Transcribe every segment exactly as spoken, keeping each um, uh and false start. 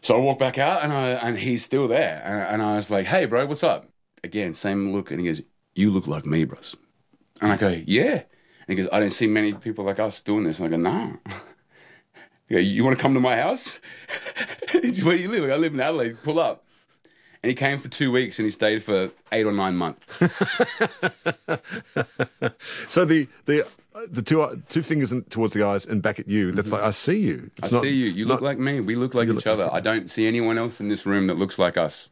So I walk back out and I and he's still there. And, and I was like, hey, bro, what's up? Again, same look. And he goes, you look like me, bros. And I go, yeah. And he goes, I don't see many people like us doing this. And I go, no. He goes, you want to come to my house? Where do you live? I live in Adelaide. Pull up. And he came for two weeks and he stayed for eight or nine months. So the the the two two fingers in, towards the eyes and back at you. That's mm-hmm. like I see you. It's I not, see you. You not, look like me. We look like each look other. Like I don't see anyone else in this room that looks like us.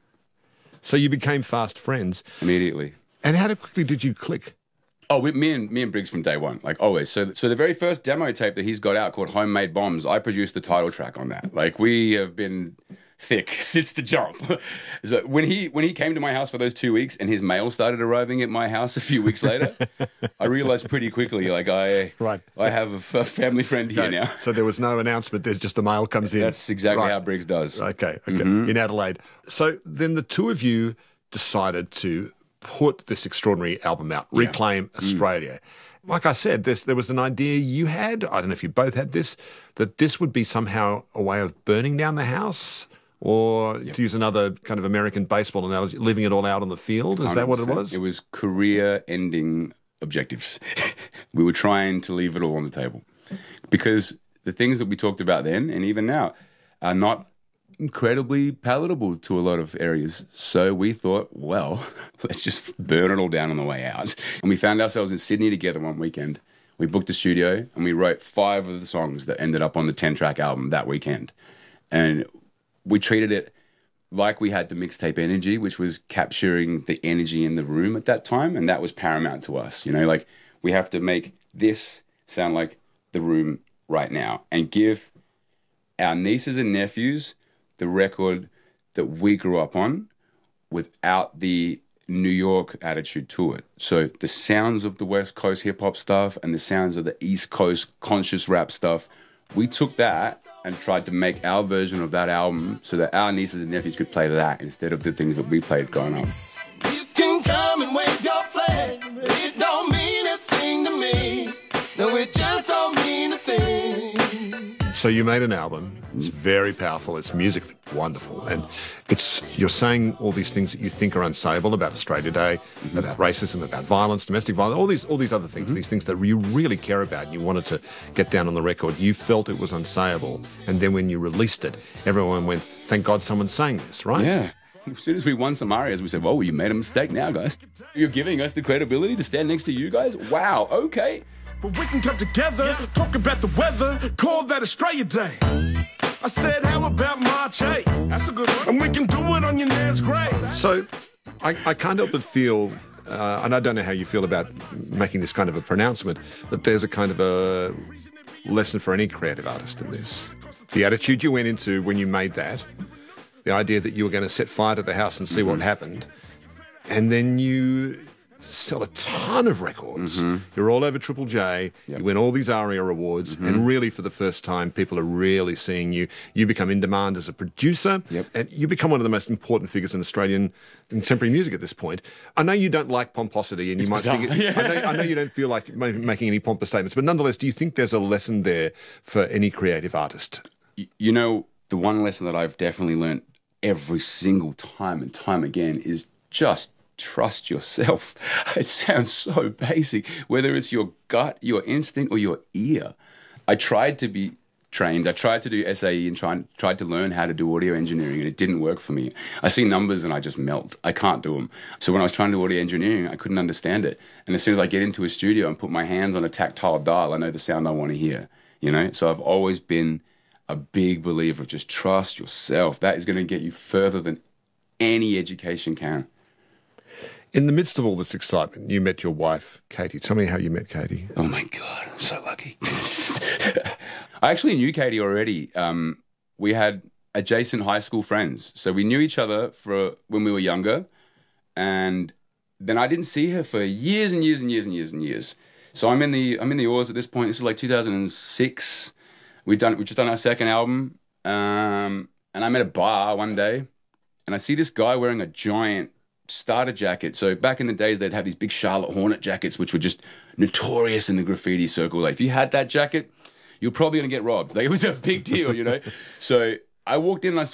So you became fast friends immediately. And how quickly did you click? Oh, we, me and me and Briggs from day one, like always. So, so the very first demo tape that he's got out called "Homemade Bombs," I produced the title track on that. Like we have been thick since the jump. So when he when he came to my house for those two weeks and his mail started arriving at my house a few weeks later, I realized pretty quickly, like I right. I have a, a family friend here okay. now. So there was no announcement. There's just the mail comes in. That's exactly right. how Briggs does. Okay, okay. Mm-hmm. In Adelaide. So then the two of you decided to put this extraordinary album out, yeah. Reclaim Australia. Mm. Like I said, this, there was an idea you had, I don't know if you both had this, that this would be somehow a way of burning down the house, or yep. to use another kind of American baseball analogy, leaving it all out on the field. Is that what it was? It was career-ending objectives. We were trying to leave it all on the table. Because the things that we talked about then, and even now, are not incredibly palatable to a lot of areas. So we thought, well, let's just burn it all down on the way out. And we found ourselves in Sydney together one weekend. We booked a studio and we wrote five of the songs that ended up on the ten-track album that weekend. And we treated it like we had the mixtape energy, which was capturing the energy in the room at that time. And that was paramount to us. You know, like we have to make this sound like the room right now and give our nieces and nephews the record that we grew up on without the New York attitude to it. So the sounds of the West Coast hip-hop stuff and the sounds of the East Coast conscious rap stuff, we took that and tried to make our version of that album so that our nieces and nephews could play that instead of the things that we played growing up. You can come and wave your flag, but it don't mean a thing to me. No, it just don't mean a thing. So you made an album. It's very powerful. It's musically wonderful. And it's you're saying all these things that you think are unsayable about Australia Day, mm-hmm. about racism, about violence, domestic violence, all these all these other things, mm-hmm. these things that you really care about and you wanted to get down on the record. You felt it was unsayable. And then when you released it, everyone went, thank God someone's saying this, right? Yeah. As soon as we won some arias, we said, well, you made a mistake now, guys. You're giving us the credibility to stand next to you guys? Wow, okay. But we can come together, talk about the weather, call that Australia Day. I said, how about March eighth? That's a good one. And we can do it on your nan's grave. So I, I can't help but feel, uh, and I don't know how you feel about making this kind of a pronouncement, that there's a kind of a lesson for any creative artist in this. The attitude you went into when you made that, the idea that you were going to set fire to the house and see mm-hmm. what happened, and then you sell a ton of records. Mm-hmm. You're all over Triple J. Yep. You win all these ARIA awards, mm-hmm. and really for the first time, people are really seeing you. You become in demand as a producer, yep. and you become one of the most important figures in Australian contemporary music at this point. I know you don't like pomposity, and you it's might bizarre. think it, yeah. I, know, I know you don't feel like making any pompous statements, but nonetheless, do you think there's a lesson there for any creative artist? You know, the one lesson that I've definitely learned every single time and time again is just trust yourself. It sounds so basic, whether it's your gut, your instinct, or your ear. I tried to be trained. I tried to do S A E and tried, tried to learn how to do audio engineering, and it didn't work for me. I see numbers and I just melt. I can't do them. So when I was trying to do audio engineering, I couldn't understand it. And as soon as I get into a studio and put my hands on a tactile dial, I know the sound I want to hear, you know? So I've always been a big believer of just trust yourself. That is going to get you further than any education can. In the midst of all this excitement, you met your wife, Katie. Tell me how you met Katie. Oh, my God. I'm so lucky. I actually knew Katie already. Um, we had adjacent high school friends. So we knew each other for when we were younger. And then I didn't see her for years and years and years and years and years. So I'm in the I'm in the Oars at this point. This is like two thousand six. We've done, we've just done our second album. Um, and I'm at a bar one day. And I see this guy wearing a giant starter jacket. So back in the days, they'd have these big Charlotte Hornet jackets, which were just notorious in the graffiti circle. Like if you had that jacket, you're probably going to get robbed. Like it was a big deal, you know? So I walked in and I saw